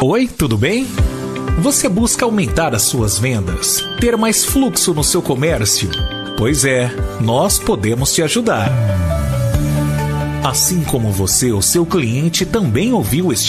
Oi, tudo bem? Você busca aumentar as suas vendas, ter mais fluxo no seu comércio? Pois é, nós podemos te ajudar. Assim como você, o seu cliente também ouviu este